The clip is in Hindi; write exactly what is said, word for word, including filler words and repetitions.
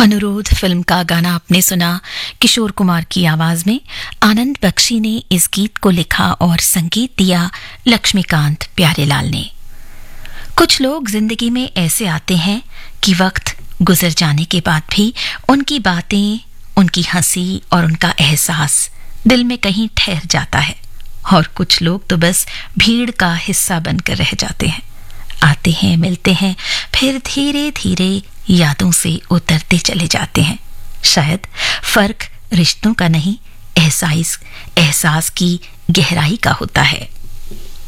अनुरोध फिल्म का गाना आपने सुना किशोर कुमार की आवाज में। आनंद बख्शी ने इस गीत को लिखा और संगीत दिया लक्ष्मीकांत प्यारेलाल ने। कुछ लोग जिंदगी में ऐसे आते हैं कि वक्त गुजर जाने के बाद भी उनकी बातें, उनकी हंसी और उनका एहसास दिल में कहीं ठहर जाता है, और कुछ लोग तो बस भीड़ का हिस्सा बनकर रह जाते हैं। आते हैं, मिलते हैं, फिर धीरे धीरे यादों से उतरते चले जाते हैं। शायद फर्क रिश्तों का नहीं, एहसास एहसास की गहराई का होता है।